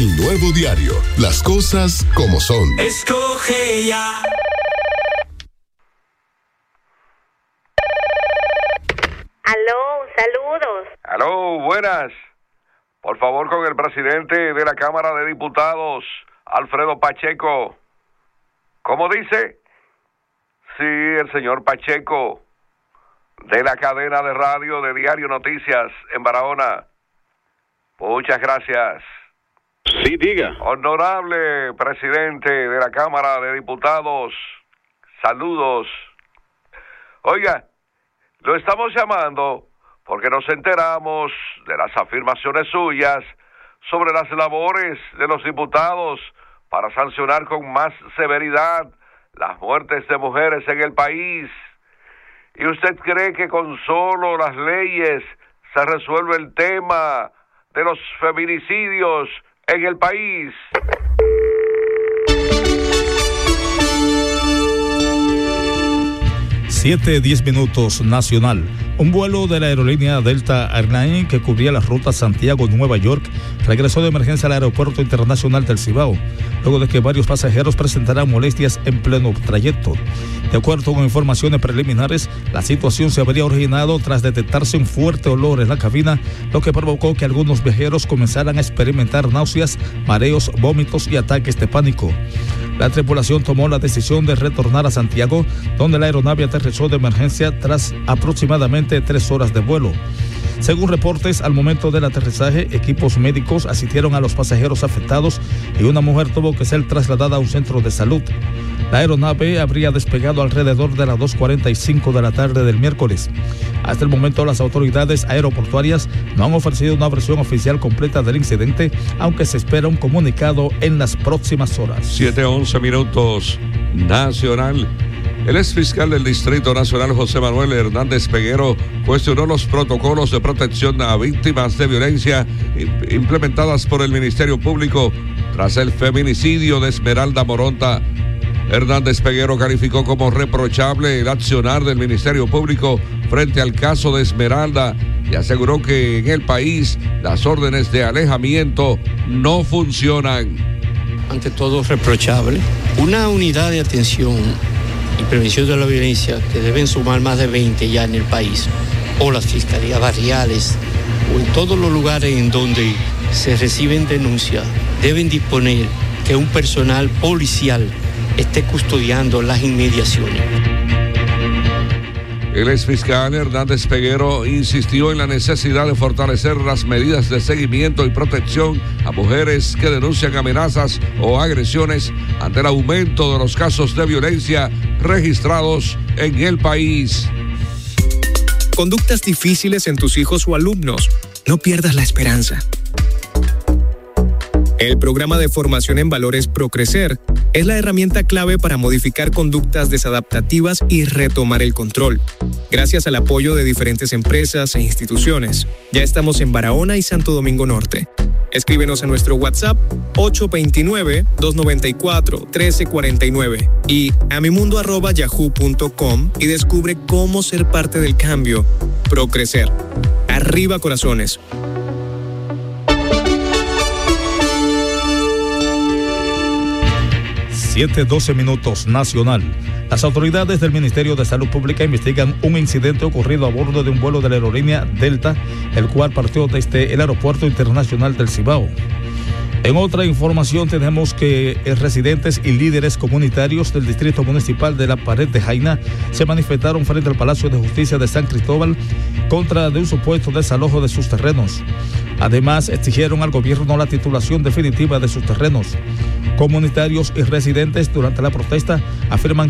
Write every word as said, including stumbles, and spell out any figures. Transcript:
El Nuevo Diario. Las cosas como son. Escoge ya. Aló, saludos. Aló, buenas. Por favor, con el presidente de la Cámara de Diputados, Alfredo Pacheco. ¿Cómo dice? Sí, el señor Pacheco, de la cadena de radio de Diario Noticias en Barahona. Muchas gracias. Sí, diga. Honorable presidente de la Cámara de Diputados, saludos. Oiga, lo estamos llamando porque nos enteramos de las afirmaciones suyas sobre las labores de los diputados para sancionar con más severidad las muertes de mujeres en el país. ¿Y usted cree que con solo las leyes se resuelve el tema de los feminicidios en el país? siete diez minutos nacional. Un vuelo de la aerolínea Delta Airlines que cubría la ruta Santiago-Nueva York regresó de emergencia al Aeropuerto Internacional del Cibao, luego de que varios pasajeros presentaran molestias en pleno trayecto. De acuerdo con informaciones preliminares, la situación se habría originado tras detectarse un fuerte olor en la cabina, lo que provocó que algunos viajeros comenzaran a experimentar náuseas, mareos, vómitos y ataques de pánico. La tripulación tomó la decisión de retornar a Santiago, donde la aeronave aterrizó de emergencia tras aproximadamente tres horas de vuelo. Según reportes, al momento del aterrizaje, equipos médicos asistieron a los pasajeros afectados y una mujer tuvo que ser trasladada a un centro de salud. La aeronave habría despegado alrededor de las dos cuarenta y cinco de la tarde del miércoles. Hasta el momento, las autoridades aeroportuarias no han ofrecido una versión oficial completa del incidente, aunque se espera un comunicado en las próximas horas. siete once minutos nacional. El exfiscal del Distrito Nacional, José Manuel Hernández Peguero, cuestionó los protocolos de protección a víctimas de violencia implementadas por el Ministerio Público tras el feminicidio de Esmeralda Moronta. Hernández Peguero calificó como reprochable el accionar del Ministerio Público frente al caso de Esmeralda y aseguró que en el país las órdenes de alejamiento no funcionan. Ante todo, reprochable. Una unidad de atención y prevención de la violencia que deben sumar más de veinte ya en el país, o las fiscalías barriales, o en todos los lugares en donde se reciben denuncias, deben disponer que un personal policial esté custodiando las inmediaciones. El exfiscal Hernández Peguero insistió en la necesidad de fortalecer las medidas de seguimiento y protección a mujeres que denuncian amenazas o agresiones ante el aumento de los casos de violencia registrados en el país. Conductas difíciles en tus hijos o alumnos. No pierdas la esperanza. El programa de formación en valores ProCrecer es la herramienta clave para modificar conductas desadaptativas y retomar el control. Gracias al apoyo de diferentes empresas e instituciones, ya estamos en Barahona y Santo Domingo Norte. Escríbenos a nuestro WhatsApp ocho dos nueve, dos nueve cuatro, uno tres cuatro nueve y amimundo arroba yahoo punto com y descubre cómo ser parte del cambio. ProCrecer. Arriba corazones. siete doce minutos nacional. Las autoridades del Ministerio de Salud Pública investigan un incidente ocurrido a bordo de un vuelo de la aerolínea Delta, el cual partió desde el Aeropuerto Internacional del Cibao. En otra información tenemos que residentes y líderes comunitarios del Distrito Municipal de la Pared de Jaina se manifestaron frente al Palacio de Justicia de San Cristóbal contra de un supuesto desalojo de sus terrenos. Además, exigieron al gobierno la titulación definitiva de sus terrenos. Comunitarios y residentes durante la protesta afirman